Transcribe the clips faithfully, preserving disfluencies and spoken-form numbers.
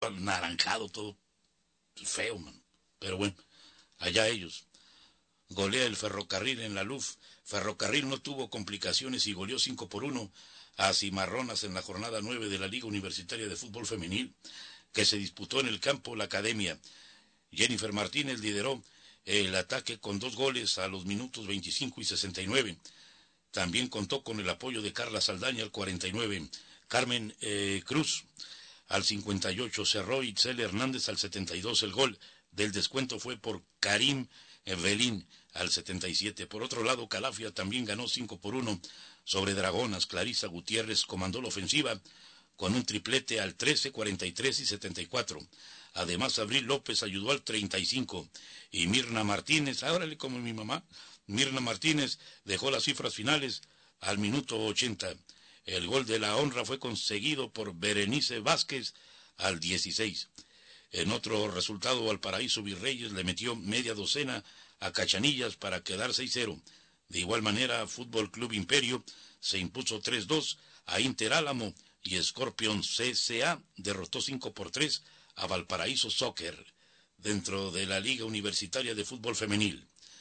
naranjado, todo feo, man. Pero bueno, allá ellos. Golea el Ferrocarril en la L U F. Ferrocarril no tuvo complicaciones y goleó cinco por uno a Cimarronas en la jornada nueve de la Liga Universitaria de Fútbol Femenil, que se disputó en el campo La Academia. Jennifer Martínez lideró el ataque con dos goles a los minutos veinticinco y sesenta y nueve. También contó con el apoyo de Carla Saldaña al cuarenta y nueve, Carmen eh, Cruz al cincuenta y ocho, cerró Itzel Hernández al setenta y dos. El gol del descuento fue por Karim Belín al setenta y siete. Por otro lado, Calafia también ganó cinco por uno sobre Dragonas. Clarisa Gutiérrez comandó la ofensiva con un triplete al trece, cuarenta y tres y setenta y cuatro. Además, Abril López ayudó al treinta y cinco. Y Mirna Martínez, árale como mi mamá, Mirna Martínez dejó las cifras finales al minuto ochenta. El gol de la honra fue conseguido por Berenice Vázquez al dieciséis. En otro resultado, Valparaíso Virreyes le metió media docena a Cachanillas para quedar seis cero. De igual manera, Fútbol Club Imperio se impuso tres dos a Inter Álamo y Scorpion C C A derrotó cinco por tres a Valparaíso Soccer dentro de la Liga Universitaria de Fútbol Femenil.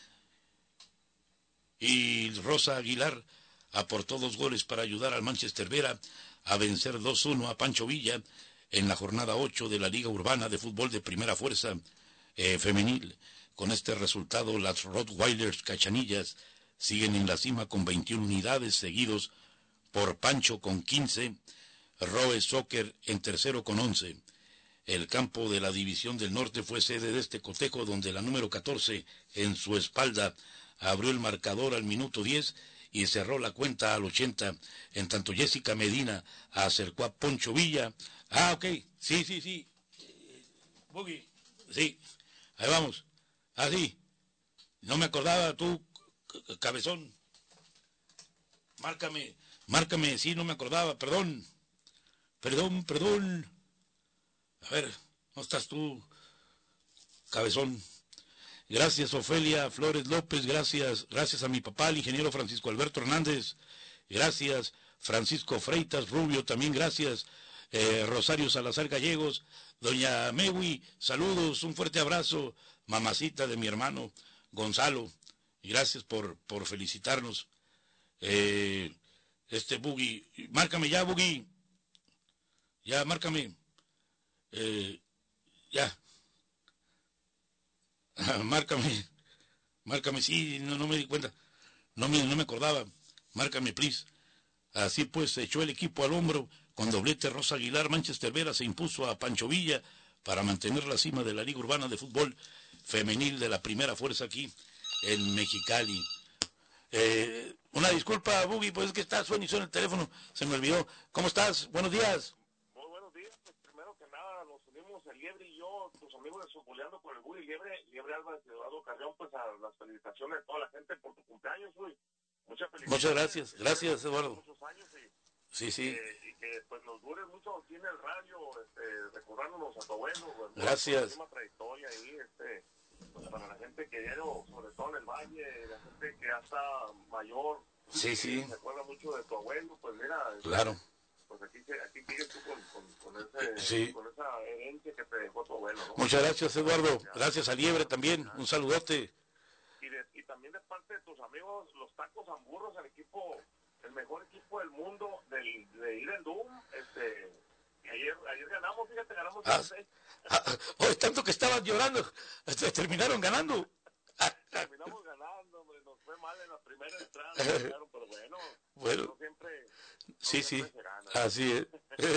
Y Rosa Aguilar aportó dos goles para ayudar al Manchester Vera a vencer dos uno a Pancho Villa en la jornada ocho de la Liga Urbana de Fútbol de Primera Fuerza eh, Femenil. Con este resultado, las Rottweilers Cachanillas siguen en la cima con veintiuna unidades, seguidos por Pancho con quince, Roe Soccer en tercero con once. El campo de la División del Norte fue sede de este cotejo, donde la número catorce en su espalda abrió el marcador al minuto diez y cerró la cuenta al ochenta, en tanto Jessica Medina acercó a Poncho Villa. Ah, ok, sí, sí, sí, Boogie, sí, ahí vamos, ah, sí, no me acordaba tú, cabezón, márcame, márcame, sí, no me acordaba, perdón, perdón, perdón, a ver, ¿no estás tú, cabezón? Gracias, Ofelia Flores López, gracias, gracias a mi papá, el ingeniero Francisco Alberto Hernández, gracias, Francisco Freitas Rubio, también gracias, eh, Rosario Salazar Gallegos, doña Mewi, saludos, un fuerte abrazo, mamacita de mi hermano Gonzalo, gracias por, por felicitarnos, eh, este Boogie, márcame ya, Boogie, ya, márcame, eh, ya, márcame, márcame, sí, no, no me di cuenta, no me, no me acordaba, márcame, please. Así pues, se echó el equipo al hombro, con doblete Rosa Aguilar, Manchester Vera se impuso a Pancho Villa para mantener la cima de la Liga Urbana de Fútbol Femenil de la Primera Fuerza aquí en Mexicali. Eh, una disculpa, Boogie, pues es que está, suena y suena el teléfono, se me olvidó. ¿Cómo estás? Buenos días. Muy buenos días, pues primero que nada nos unimos el Liebre y yo, tus amigos de Futboleando con el Boogie Liebre, Liebre Álvarez y Eduardo Carrión, pues a las felicitaciones de toda la gente por tu cumpleaños, güey. Muchas felicidades. Muchas gracias, gracias Eduardo. Muchos años y, sí, sí. Eh, y que pues nos dure mucho aquí en el radio, este, recordándonos a tu abuelo, güey. Gracias. Una trayectoria ahí, este, pues para la gente que lleno, sobre todo en el valle, la gente que ya está mayor. Sí, sí. Se acuerda mucho de tu abuelo, pues mira. Claro. Este, pues aquí, aquí sigues tú con, con, con, ese, sí. con esa herencia que te dejó tu abuelo, ¿no? Muchas gracias, Eduardo. Gracias a Liebre también. Un saludote. Y, de, y también de parte de tus amigos, los Tacos Hamburros, el equipo, el mejor equipo del mundo del, de ir en Doom. Este, ayer, ayer ganamos, fíjate, ganamos. Ah, ah, oh, es tanto que estaban llorando. Terminaron ganando. Terminamos ganando, hombre, nos fue mal en la primera entrada, pero bueno, bueno no siempre, no sí, siempre sí, se gana, así es.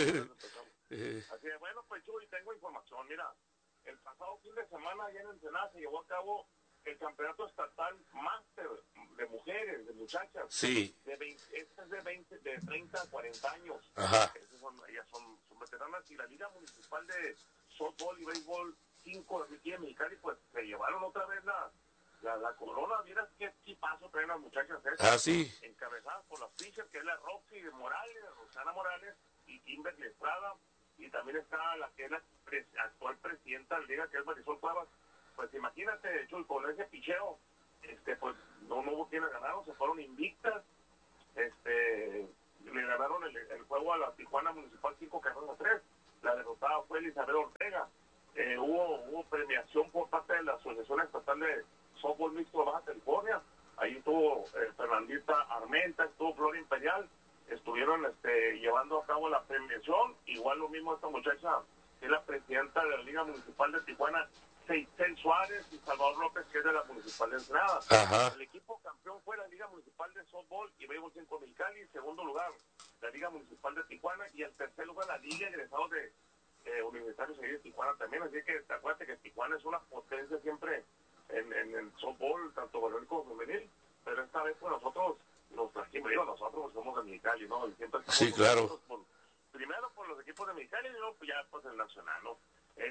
Así es, bueno, pues Chuy, tengo información, mira, el pasado fin de semana allá en Ensenada se llevó a cabo el campeonato estatal máster de mujeres, de muchachas, sí. de veinte, este es de veinte, de treinta a cuarenta años, ajá. Esos son, ellas son, son veteranas, y la Liga Municipal de Softball y Béisbol cinco de aquí en Mexicali, pues se llevaron otra vez la La, la corona, miras qué tipazo traen las muchachas esas, ah, sí. encabezadas por las pitchers, que es la Roxy Morales, Rosana Morales y Kimberly Estrada, y también está la que es la pres, actual presidenta de la liga, que es Marisol Cuevas. Pues imagínate, Chuy, con ese picheo, este, pues no, no hubo quienes ganaron, se fueron invictas, este, le ganaron el, el juego a la Tijuana Municipal cinco carreras a tres, la derrotada fue Elizabeth Ortega. Eh, hubo, hubo premiación por parte de la Asociación Estatal de Softball Mixto de Baja California. Ahí estuvo eh, Fernandita Armenta, estuvo Flor Imperial, estuvieron este, llevando a cabo la premiación. Igual lo mismo esta muchacha, que es la presidenta de la Liga Municipal de Tijuana, Seisel Suárez, y Salvador López, que es de la Municipal de Ensenada. Ajá. El equipo campeón fue la Liga Municipal de Softball y Béisbol cinco Mexicali. Segundo lugar, la Liga Municipal de Tijuana. Y el tercer lugar, la Liga Egresados de eh, Universitarios de Tijuana también. Así que te acuerdas que Tijuana es una potencia siempre en, en el softball, tanto varonil como femenil. Pero esta vez, pues nosotros nos trajimos, digo, nosotros somos de Mexicali, ¿no? Y siempre sí, claro. Por, primero por los equipos de Mexicali y luego pues, ya pues el nacional, ¿no?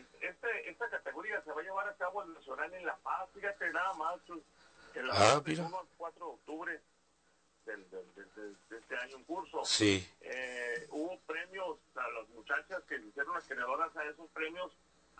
Este, esta categoría se va a llevar a cabo el nacional en La Paz, fíjate nada más, en la ah, del uno al cuatro de octubre del, del, del, del, de este año en curso. Sí. Eh, hubo premios a las muchachas que hicieron las creadoras a esos premios,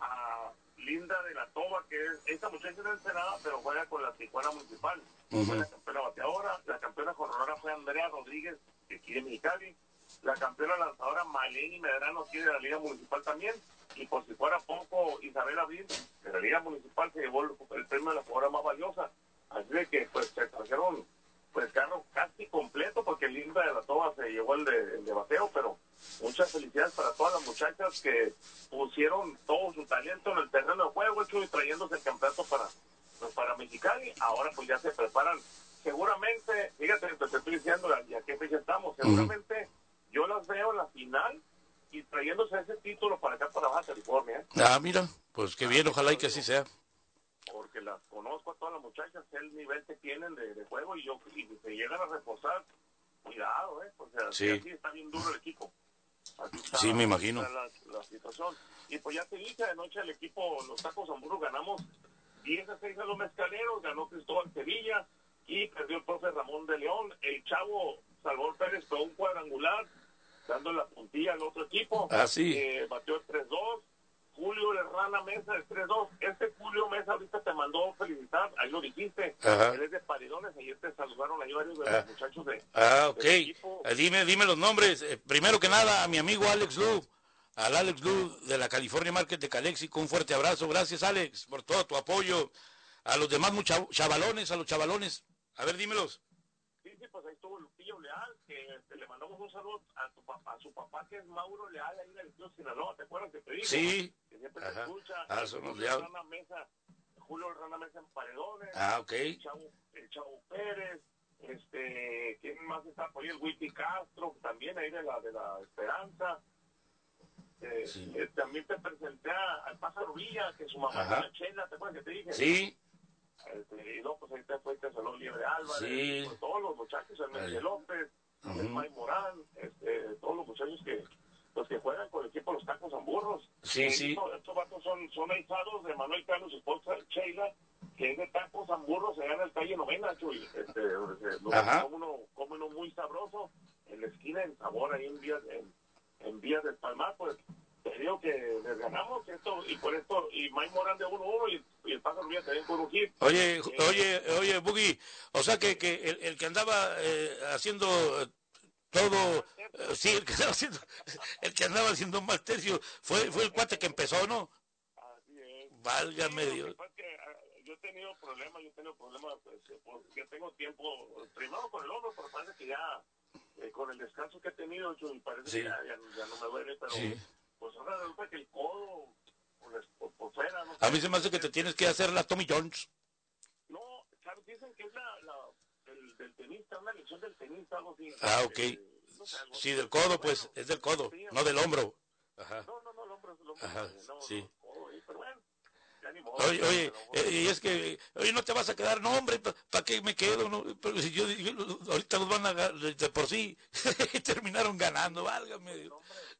a Linda de la Toba, que es, esta muchacha es de Ensenada, pero juega con la Tijuana Municipal. Uh-huh. Fue la campeona bateadora, la campeona corredora fue Andrea Rodríguez, de aquí de Mexicali, la campeona lanzadora Maleni Medrano, aquí de la Liga Municipal también, y por si fuera poco, Isabel Abril, de la Liga Municipal, se llevó el, el premio de la jugadora más valiosa. Así de que pues se trajeron pues carro casi completo, porque Linda de la Toba se llevó el de, el de bateo, pero muchas felicidades para todas las muchachas que pusieron todo su talento en el terreno de juego, hecho, y trayéndose el campeonato para, pues, para Mexicali. Ahora pues ya se preparan, seguramente, fíjate, te estoy diciendo, ¿y a qué fecha estamos? Seguramente uh-huh. yo las veo en la final y trayéndose ese título para acá, para Baja California. ¿eh? Ah, mira, pues qué bien, ojalá y que así sea. Porque las conozco a todas las muchachas, el nivel que tienen de, de juego, y yo y se llegan a reforzar, cuidado, ¿eh? O sea, sí. así está bien duro el equipo. Así está, sí, me imagino. La, la situación. Y pues ya te dije, anoche el equipo, los Tacos Hamburgo, ganamos diez a seis a los Mezcaleros, ganó Cristóbal Sevilla y perdió el profe Ramón de León. El chavo Salvador Pérez pegó un cuadrangular, dando la puntilla al otro equipo. Ah, sí. Eh, batió el tres dos. Julio Herrana Mesa, el tres dos. Este Julio Mesa ahorita te mandó felicitar, ahí lo dijiste. Ajá. Él es de Paridones, ayer te saludaron ahí varios de ah. los muchachos de. Ah, ok. Eh, dime, dime los nombres. Eh, primero que nada, a mi amigo Alex Lu, al Alex Lu de la California Market de Calexico, un fuerte abrazo. Gracias, Alex, por todo tu apoyo. A los demás mucha, chavalones, a los chavalones. A ver, dímelos. Sí, sí, pues ahí estuvo Lupillo Leal, que este, le mandamos un saludo a, tu papá, a su papá, que es Mauro Leal, ahí del Club Sinaloa, ¿te acuerdas que te dije? Sí. Que siempre Ajá. te escucha. Ah, somos Leal. Rana Mesa, Julio Rana Mesa en Paredones. Ah, ok. El Chavo, el Chavo Pérez, este, ¿quién más está por ahí? El Witty Castro, también ahí de la, de la Esperanza. Eh, sí. eh, también te presenté a, al Pájaro Villa, que su mamá era Chela, ¿te acuerdas que te dije? Sí. Este, y no, pues ahí te fue, te saludó Libre Álvarez, sí. pues, todos los muchachos, el Miguel López, uh-huh. el May Morán, este, todos los muchachos que pues que juegan con el equipo de los Tacos Hamburgos. Sí, eh, sí. Estos, estos vatos son, son ahijados de Manuel Carlos, su esposa Sheila, que es de Tacos Hamburgos, se gana el calle novena, Chuy. Este, como uno, como uno muy sabroso, en la esquina, en Sabor, ahí en Vías, en, en Vías del Palmar, pues te digo que les ganamos esto, y por esto, y Mike Morán de uno uno, y, y el Pájaro Villa también con un hit. Oye, eh, oye, oye, Boogie, o sea que, que el, el que andaba eh, haciendo todo, eh, sí, el que andaba haciendo, el que andaba haciendo mal tercio, fue, fue el cuate que empezó, ¿no? Así es. Válgame sí, Dios. Que que, uh, yo he tenido problemas, yo he tenido problemas, pues, porque tengo tiempo, primero con el hombro, pero parece que ya, eh, con el descanso que he tenido, yo, parece sí. que ya, ya, ya no me duele, pero... Sí. Pues ahora resulta que el codo, por, por, por fuera, no sé. A mí se me hace que te tienes que hacer la Tommy Jones. No, ¿sabes? Dicen que es la, la el, del tenista, una lesión del tenista, algo así. Ah, ok. Eh, no sé, algo sí, así. del codo, Bueno, pues, es del codo, sí, no del hombro. Ajá. No, no, no, el hombro es el hombro. Ajá, no, sí. No, el codo, eh, pero bueno. Oye, oye, eh, y es que, oye, no te vas a quedar, no, hombre, ¿para pa qué me quedo? No? Pero si yo, yo, ahorita los van a ganar, de por sí, terminaron ganando, válgame Dios.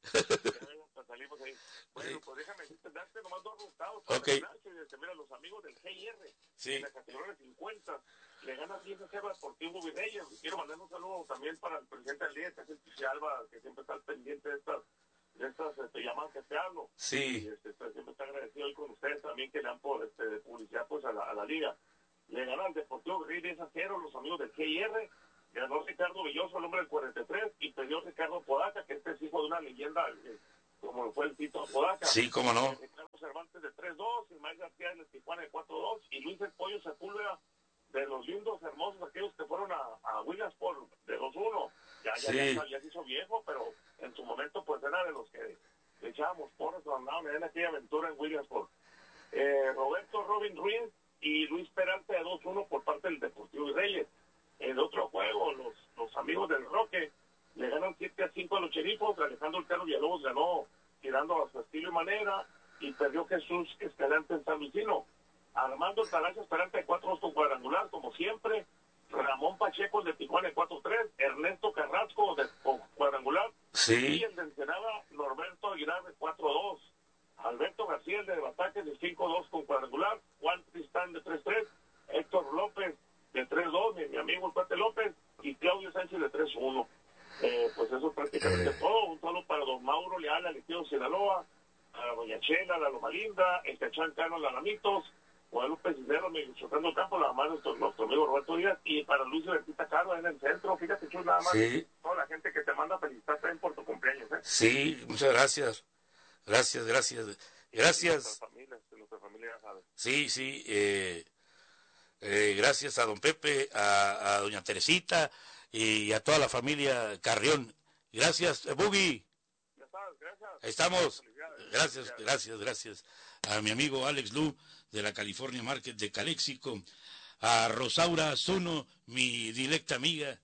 Salimos ahí. Bueno, sí. Pues déjame darte nomás dos resultados. Okay. Nacho, mira, los amigos del G I R, sí. en la categoría cincuenta, le ganan diez a cero al Deportivo Virreyes. Quiero mandar un saludo también para el presidente del día, que es el Pichi Alba, que siempre está al pendiente de estas, de estas este, llamadas que te hablo. Sí. Y, este, siempre está agradecido hoy con ustedes también, que le dan por, este, de publicidad pues, a, la, a la liga. Le ganan al Deportivo Virreyes diez a cero los amigos del G I R. Ganó Ricardo Villoso, el hombre del cuarenta y tres, y perdió Ricardo Podaca, que este es hijo de una leyenda, el, como fue el Tito Apodaca. Sí, cómo no. Eh, Carlos Cervantes de tres dos, Ismael García de Tijuana de cuatro dos, y Luis el Pollo Sepúlveda de los lindos, hermosos, aquellos que fueron a, a Williamsport de dos uno. Ya, ya, Sí. ya, ya se hizo viejo, pero en su momento pues era de los que le echábamos porras cuando andaban en aquella aventura en Williamsport. Eh, Roberto Robin Ruiz y Luis Peralta de dos uno por parte del Deportivo Reyes. En otro juego, los, los amigos del Roque le ganan siete a cinco a los Cherifos. Alejandro Caro Villalobos ganó tirando a su estilo y manera, y perdió Jesús Escalante en San Luisino. Armando Talacha Esperante de cuatro dos con cuadrangular, como siempre. Ramón Pacheco de Tijuana de cuatro tres, Ernesto Carrasco de con cuadrangular, Sí. y el de Ensenada, Norberto Aguilar de cuatro dos. Alberto García de Bataques de cinco dos con cuadrangular, Juan Tristán de tres tres, Héctor López de tres dos, mi, mi amigo el Cuate López, y Claudio Sánchez de tres uno. Eh, pues eso es prácticamente Eh. todo. Un saludo para don Mauro Leal, Alejandro Sinaloa, a doña Chela, la Loma Linda, el Cachán Cano, la Lamitos, Guadalupe Cisneros, Chocando Campo, la mamá de nuestro, nuestro amigo Roberto Díaz, y para Luis Bertita Caro en el centro. Fíjate, Chus, nada más, Sí. toda la gente que te manda felicitar también por tu cumpleaños, ¿eh? Sí, muchas gracias. Gracias, gracias. Gracias. Nuestra familia, nuestra familia ya sabe. Sí, sí. Eh, eh, gracias a don Pepe, a, a doña Teresita y a toda la familia Carrión. Gracias, eh, Buggy. Ya sabes, gracias. Estamos. Felicidades. Gracias, gracias, gracias. A mi amigo Alex Lu de la California Market de Caléxico. A Rosaura Zuno, mi directa amiga,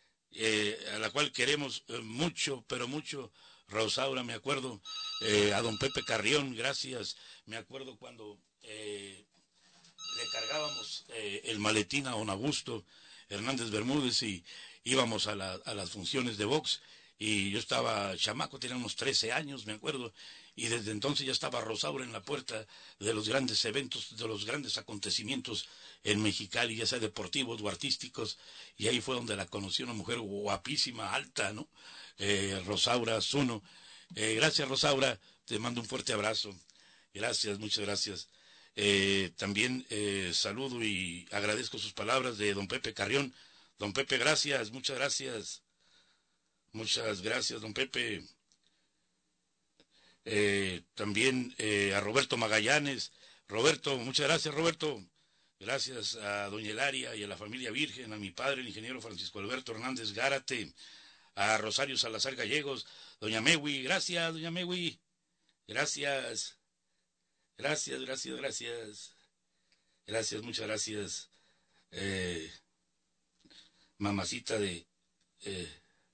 eh, a la cual queremos eh, mucho, pero mucho. Rosaura, me acuerdo. Eh, a don Pepe Carrión, gracias. Me acuerdo cuando eh, le cargábamos eh, el maletín a don Augusto Hernández Bermúdez y íbamos a, la, a las funciones de box, y yo estaba chamaco, tenía unos trece años, me acuerdo, y desde entonces ya estaba Rosaura en la puerta de los grandes eventos, de los grandes acontecimientos en Mexicali, ya sea deportivos o artísticos, y ahí fue donde la conocí, una mujer guapísima, alta, ¿no? Eh, Rosaura Zuno. Eh, gracias, Rosaura, te mando un fuerte abrazo. Gracias, muchas gracias. Eh, también eh, saludo y agradezco sus palabras de don Pepe Carrión. Don Pepe, gracias, muchas gracias. Muchas gracias, don Pepe. Eh, también eh, a Roberto Magallanes. Roberto, muchas gracias, Roberto. Gracias a doña Hilaria y a la familia Virgen, a mi padre, el ingeniero Francisco Alberto Hernández Gárate, a Rosario Salazar Gallegos, doña Mewi, gracias, doña Mewi. Gracias. Gracias, gracias, gracias. Gracias, muchas gracias. Eh, mamacita de... Eh,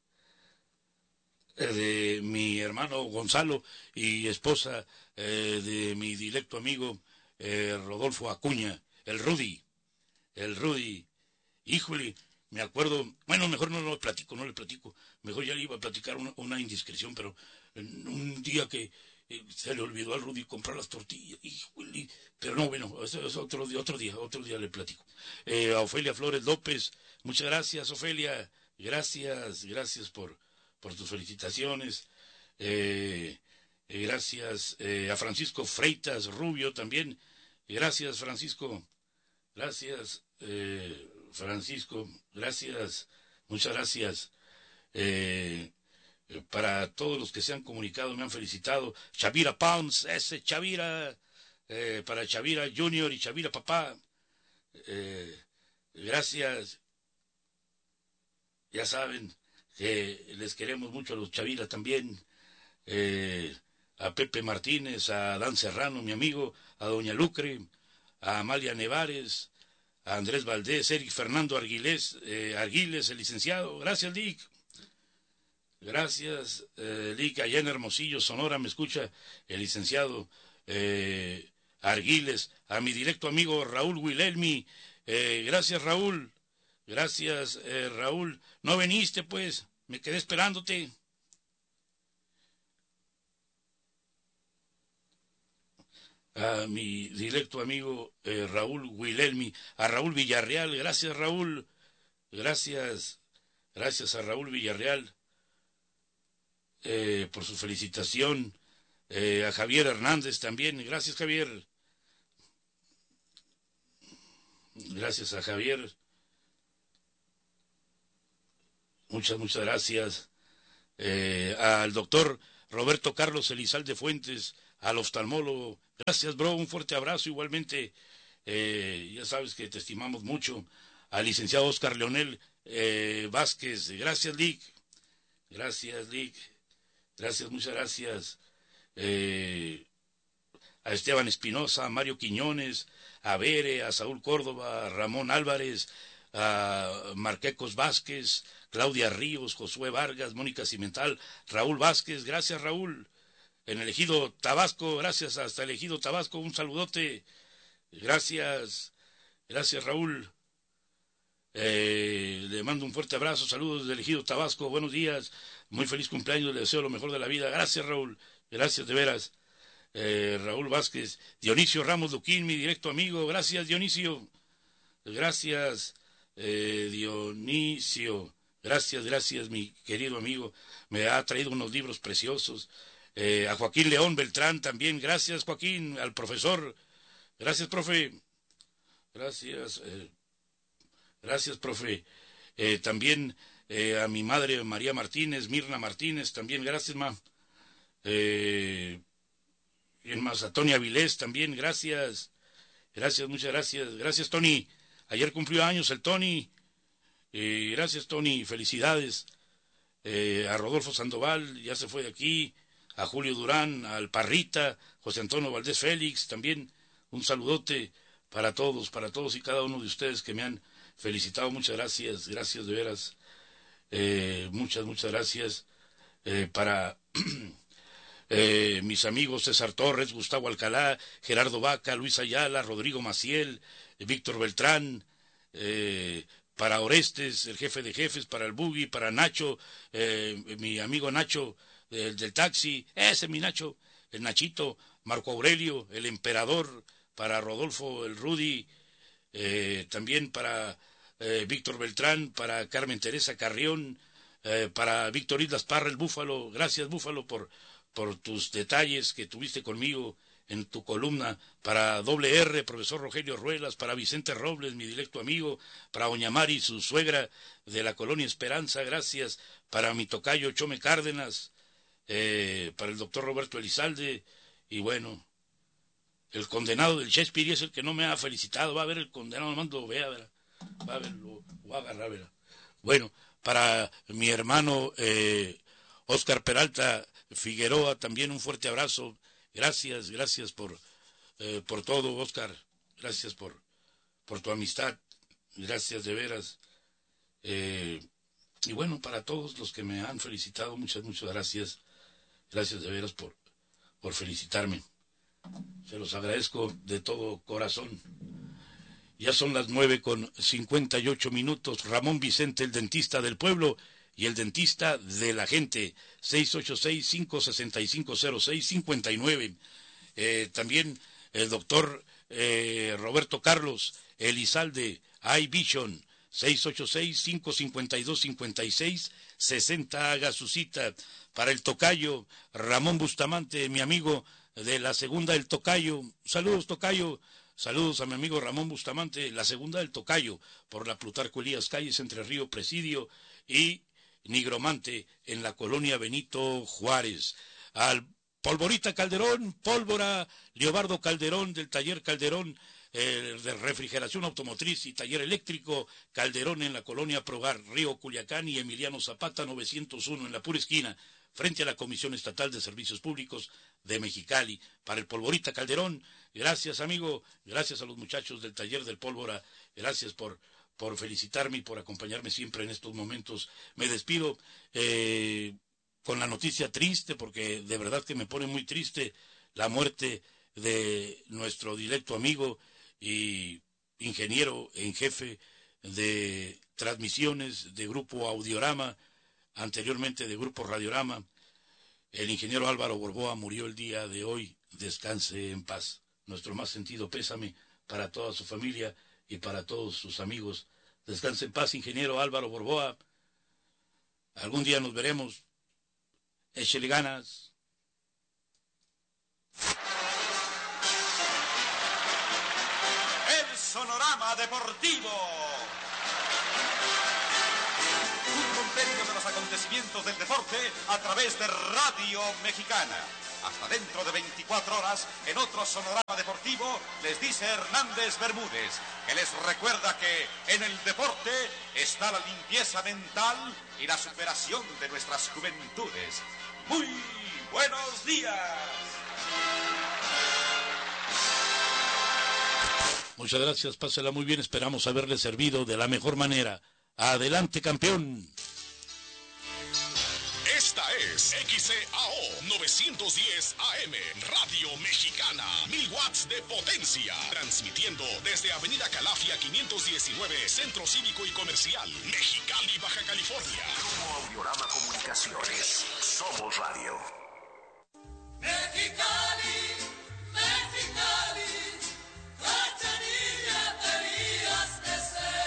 de mi hermano Gonzalo y esposa eh, de mi directo amigo eh, Rodolfo Acuña, el Rudy, el Rudy, híjole, me acuerdo, bueno, mejor no lo platico, no le platico, mejor ya le iba a platicar una, una indiscreción, pero en un día que eh, se le olvidó al Rudy comprar las tortillas, híjole, pero no, bueno, eso es otro día, otro día, otro día le platico. Eh, a Ofelia Flores López, muchas gracias, Ofelia, gracias, gracias por por tus felicitaciones, eh, eh, gracias eh, a Francisco Freitas Rubio también, gracias Francisco, gracias eh, Francisco, gracias, muchas gracias, eh, para todos los que se han comunicado, me han felicitado, Chavira Pounds, ese Chavira, eh, para Chavira Junior y Chavira Papá, eh, gracias, ya saben, que les queremos mucho a los Chavira también, eh, a Pepe Martínez, a Dan Serrano, mi amigo, a Doña Lucre, a Amalia Nevares, a Andrés Valdés, Eric Fernando Arguiles, eh, Arguiles, el licenciado, gracias Lic, gracias eh, Lic, allá en Hermosillo, Sonora, me escucha el licenciado eh, Arguiles, a mi directo amigo Raúl Wilhelmi, eh, gracias Raúl, gracias, eh, Raúl. No veniste, pues. Me quedé esperándote. A mi directo amigo eh, Raúl Wilhelmi. A Raúl Villarreal. Gracias, Raúl. Gracias. Gracias a Raúl Villarreal eh, por su felicitación. Eh, a Javier Hernández también. Gracias, Javier. Gracias a Javier. Muchas, muchas gracias. Eh, al doctor Roberto Carlos Elizalde Fuentes, al oftalmólogo. Gracias, bro, un fuerte abrazo igualmente. Eh, ya sabes que te estimamos mucho. Al licenciado Oscar Leonel eh, Vázquez. Gracias, Lick. Gracias, Lick. Gracias, muchas gracias. Eh, a Esteban Espinosa, a Mario Quiñones, a Bere, a Saúl Córdoba, a Ramón Álvarez, a Marquecos Vázquez, Claudia Ríos, Josué Vargas, Mónica Cimental, Raúl Vázquez. Gracias, Raúl. En el Ejido Tabasco, gracias hasta el Ejido Tabasco, un saludote. Gracias, gracias, Raúl. Eh, le mando un fuerte abrazo, saludos del Ejido Tabasco, buenos días, muy feliz cumpleaños, le deseo lo mejor de la vida. Gracias, Raúl, gracias de veras. Eh, Raúl Vázquez, Dionisio Ramos Duquín, mi directo amigo. Gracias, Dionisio. Gracias, eh, Dionisio. Gracias, gracias, mi querido amigo. Me ha traído unos libros preciosos. Eh, a Joaquín León Beltrán también. Gracias, Joaquín. Al profesor. Gracias, profe. Gracias. Eh, gracias, profe. Eh, también eh, a mi madre María Martínez, Mirna Martínez. También, gracias, ma. Eh... Y en más, a Tony Avilés también, gracias. Gracias, muchas gracias. Gracias, Tony. Ayer cumplió años el Tony. Eh, gracias, Tony. Felicidades. Eh, a Rodolfo Sandoval, ya se fue de aquí. A Julio Durán, al Parrita, José Antonio Valdés Félix, también un saludote para todos, para todos y cada uno de ustedes que me han felicitado. Muchas gracias, gracias de veras. Eh, muchas, muchas gracias. Eh, para... Eh, mis amigos César Torres, Gustavo Alcalá, Gerardo Vaca, Luis Ayala, Rodrigo Maciel, eh, Víctor Beltrán, eh, para Orestes, el jefe de jefes, para el Buggy, para Nacho, eh, mi amigo Nacho eh, del taxi, ese mi Nacho, el Nachito, Marco Aurelio, el emperador, para Rodolfo, el Rudy, eh, también para eh, Víctor Beltrán, para Carmen Teresa Carrión, eh, para Víctor Islas Parra, el Búfalo. Gracias, Búfalo, por por tus detalles que tuviste conmigo en tu columna. Para doble R, profesor Rogelio Ruelas, para Vicente Robles, mi directo amigo, para Doña Mari, su suegra de la colonia Esperanza, gracias. Para mi tocayo Chome Cárdenas, eh, para el doctor Roberto Elizalde, y bueno, el condenado del Shakespeare es el que no me ha felicitado. Va a ver el condenado, nomás lo vea, ¿verdad? Va a ver, lo va a agarrar, ¿verdad? Bueno, para mi hermano eh, Oscar Peralta Figueroa, también un fuerte abrazo. Gracias, gracias por, eh, por todo, Oscar. Gracias por, por tu amistad. Gracias de veras. Eh, y bueno, para todos los que me han felicitado, muchas, muchas gracias. Gracias de veras por, por felicitarme. Se los agradezco de todo corazón. Ya son las nueve con cincuenta y ocho minutos. Ramón Vicente, el dentista del pueblo y el dentista de la gente. seis ocho seis, cinco seis cinco, cero seis cinco nueve. Eh, también el doctor eh, Roberto Carlos Elizalde, iVision, seis ocho seis, cinco cinco dos, cinco seis seis cero. Haga su cita. Para el tocayo Ramón Bustamante, mi amigo de la segunda del tocayo. Saludos, tocayo. Saludos a mi amigo Ramón Bustamante, la segunda del tocayo, por la Plutarco Elías Calles entre Río Presidio y Nigromante, en la colonia Benito Juárez. Al Polvorita Calderón, Pólvora, Leobardo Calderón, del taller Calderón, eh, de refrigeración automotriz y taller eléctrico, Calderón, en la colonia Progar, Río Culiacán, y Emiliano Zapata novecientos uno, en la pura esquina, frente a la Comisión Estatal de Servicios Públicos de Mexicali. Para el Polvorita Calderón, gracias, amigo, gracias a los muchachos del taller del Pólvora, gracias por, por felicitarme y por acompañarme siempre en estos momentos. Me despido eh, con la noticia triste, porque de verdad que me pone muy triste la muerte de nuestro directo amigo y ingeniero en jefe de transmisiones de Grupo Audiorama, anteriormente de Grupo Radiorama. El ingeniero Álvaro Borboa murió el día de hoy. Descanse en paz. Nuestro más sentido pésame para toda su familia y para todos sus amigos. Descanse en paz, ingeniero Álvaro Borboa. Algún día nos veremos. Échele ganas. El Sonorama Deportivo. compendio de los acontecimientos del deporte a través de Radio Mexicana. Hasta dentro de veinticuatro horas, en otro sonorama deportivo, les dice Hernández Bermúdez, que les recuerda que en el deporte está la limpieza mental y la superación de nuestras juventudes. ¡Muy buenos días! Muchas gracias, pásela muy bien, esperamos haberle servido de la mejor manera. ¡Adelante, campeón! Esta es X C A O novecientos diez A M, Radio Mexicana, mil watts de potencia, transmitiendo desde Avenida Calafia quinientos diecinueve, Centro Cívico y Comercial, Mexicali, Baja California. Grupo Audiorama Comunicaciones, somos radio. Mexicali, Mexicali, Cachanilla tenías que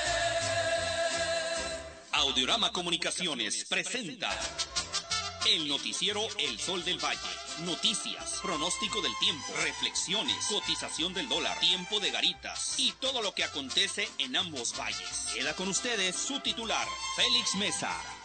ser. Audiorama Comunicaciones presenta el noticiero El Sol del Valle. Noticias, pronóstico del tiempo, reflexiones, cotización del dólar, tiempo de garitas y todo lo que acontece en ambos valles. Queda con ustedes su titular, Félix Mesa.